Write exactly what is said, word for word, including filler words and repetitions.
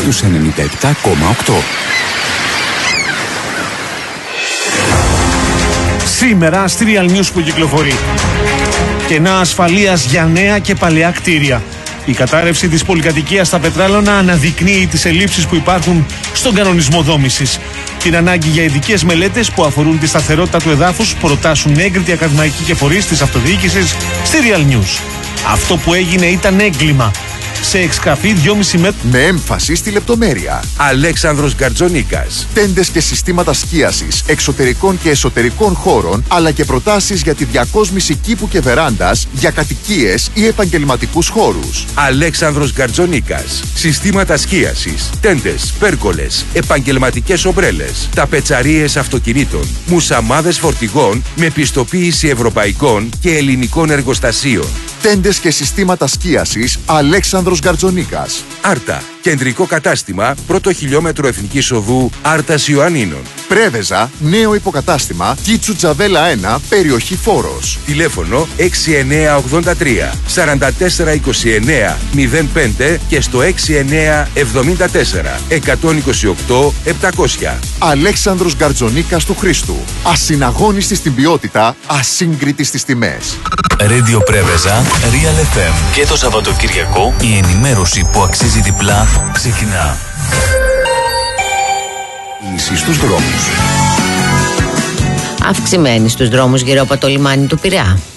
στους ενενήντα επτά κόμμα οκτώ. Σήμερα στη Real News που κυκλοφορεί. Κενά ασφαλείας για νέα και παλαιά κτίρια. Η κατάρρευση της πολυκατοικίας στα Πετράλωνα αναδεικνύει τις ελλείψεις που υπάρχουν στον κανονισμό δόμησης. Την ανάγκη για ειδικές μελέτες που αφορούν τη σταθερότητα του εδάφους που προτάσουν έγκριτοι ακαδημαϊκοί και φορείς της αυτοδιοίκησης στη Real News. Αυτό που έγινε ήταν έγκλημα. Σε εξκαφή δυόμισι μέτρα. Με έμφαση στη λεπτομέρεια. Αλέξανδρος Γκαρτζονίκας. Τέντες και συστήματα σκίασης εξωτερικών και εσωτερικών χώρων, αλλά και προτάσεις για τη διακόσμηση κήπου και βεράντας για κατοικίες ή επαγγελματικούς χώρους. Αλέξανδρος Γκαρτζονίκας. Συστήματα σκίασης, τέντες, πέρκολες, επαγγελματικές ομπρέλες, ταπετσαρίες αυτοκινήτων, μουσαμάδες φορτηγών με πιστοποίηση ευρωπαϊκών και ελληνικών εργοστασίων. Τέντες και συστήματα σκίασης Αλέξανδρος Γκαρτζονίκας. Άρτα. Κεντρικό κατάστημα, πρώτο χιλιόμετρο Εθνικής Οδού Άρτας Ιωαννίνων. Πρέβεζα, νέο υποκατάστημα, Κίτσου Τζαβέλα ένα, περιοχή Φόρος. Τηλέφωνο έξι εννιά ογδόντα τρία σαράντα τέσσερα είκοσι εννιά μηδέν πέντε και στο έξι εννιά εβδομήντα τέσσερα εκατόν είκοσι οκτώ επτακόσια. Αλέξανδρος Γκαρτζονίκας του Χρήστου. Ασυναγώνιστη στην ποιότητα, ασύγκριτη στις τιμές. Radio Πρέβεζα, Real εφ εμ. Και το Σαββατοκυριακό η ενημέρωση που αξίζει διπλά ξεκινά. Λύση στους δρόμους. Αυξημένη στους δρόμους γύρω από το λιμάνι του Πειραιά.